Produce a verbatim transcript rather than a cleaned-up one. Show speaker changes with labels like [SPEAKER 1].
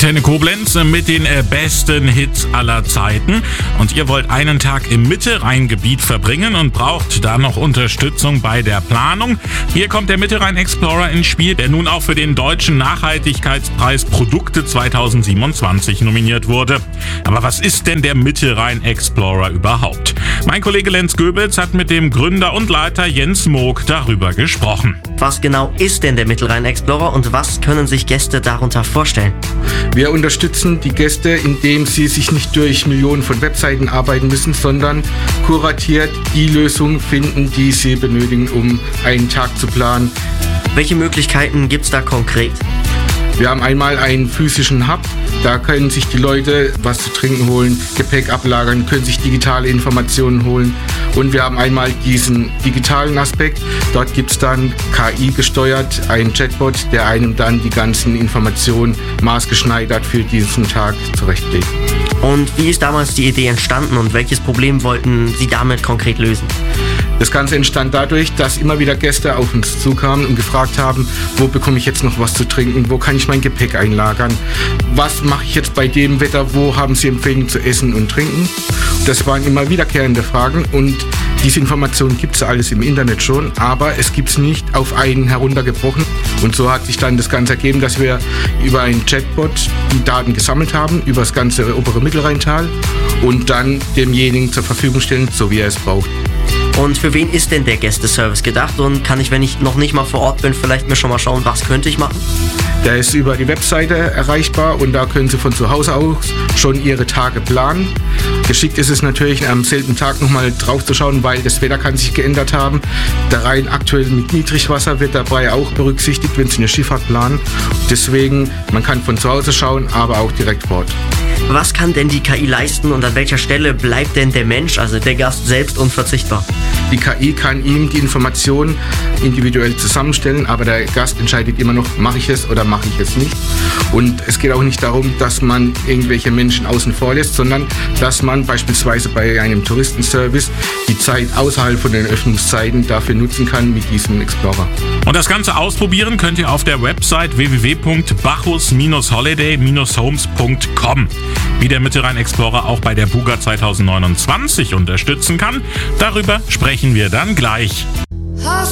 [SPEAKER 1] Antenne Koblenz mit den besten Hits aller Zeiten. Und ihr wollt einen Tag im Mitte-Rhein-Gebiet verbringen und braucht da noch Unterstützung bei der Planung. Hier kommt der Mitte-Rhein Explorer ins Spiel, der nun auch für den Deutschen Nachhaltigkeitspreis Produkte zweitausendsiebenundzwanzig nominiert wurde. Aber was ist denn der Mitte-Rhein Explorer überhaupt? Mein Kollege Lenz Goebels hat mit dem Gründer und Leiter Jens Moog darüber gesprochen.
[SPEAKER 2] Was genau ist denn der Mittelrhein Explorer und was können sich Gäste darunter vorstellen?
[SPEAKER 3] Wir unterstützen die Gäste, indem sie sich nicht durch Millionen von Webseiten arbeiten müssen, sondern kuratiert die Lösung finden, die sie benötigen, um einen Tag zu planen.
[SPEAKER 2] Welche Möglichkeiten gibt es da konkret?
[SPEAKER 3] Wir haben einmal einen physischen Hub, da können sich die Leute was zu trinken holen, Gepäck ablagern, können sich digitale Informationen holen. Und wir haben einmal diesen digitalen Aspekt, dort gibt es dann K I gesteuert, einen Chatbot, der einem dann die ganzen Informationen maßgeschneidert für diesen Tag zurechtlegt.
[SPEAKER 2] Und wie ist damals die Idee entstanden und welches Problem wollten Sie damit konkret lösen?
[SPEAKER 3] Das Ganze entstand dadurch, dass immer wieder Gäste auf uns zukamen und gefragt haben, wo bekomme ich jetzt noch was zu trinken, wo kann ich mein Gepäck einlagern, was mache ich jetzt bei dem Wetter, wo haben Sie Empfehlungen zu essen und trinken. Das waren immer wiederkehrende Fragen und diese Informationen gibt es alles im Internet schon, aber es gibt es nicht auf einen heruntergebrochen. Und so hat sich dann das Ganze ergeben, dass wir über einen Chatbot die Daten gesammelt haben, über das ganze obere Mittelrheintal und dann demjenigen zur Verfügung stellen, so wie er es braucht.
[SPEAKER 2] Und für wen ist denn der Gästeservice gedacht und kann ich, wenn ich noch nicht mal vor Ort bin, vielleicht mir schon mal schauen, was könnte ich machen?
[SPEAKER 3] Der ist über die Webseite erreichbar und da können Sie von zu Hause aus schon Ihre Tage planen. Geschickt ist es natürlich, am selben Tag nochmal drauf zu schauen, weil das Wetter kann sich geändert haben. Der Rhein aktuell mit Niedrigwasser wird dabei auch berücksichtigt, wenn Sie eine Schifffahrt planen. Deswegen, man kann von zu Hause schauen, aber auch direkt vor Ort.
[SPEAKER 2] Was kann denn die K I leisten und an welcher Stelle bleibt denn der Mensch, also der Gast selbst, unverzichtbar?
[SPEAKER 3] Die K I kann ihm die Informationen individuell zusammenstellen, aber der Gast entscheidet immer noch, mache ich es oder mache ich es nicht. Und es geht auch nicht darum, dass man irgendwelche Menschen außen vor lässt, sondern dass man beispielsweise bei einem Touristenservice die Zeit außerhalb von den Öffnungszeiten dafür nutzen kann mit diesem Explorer.
[SPEAKER 1] Und das Ganze ausprobieren könnt ihr auf der Website w w w punkt bacchus Bindestrich holiday Bindestrich homes punkt com. Wie der Mitte-Rhein Explorer auch bei der Buga zweitausendneunundzwanzig unterstützen kann, darüber sprechen wir dann gleich.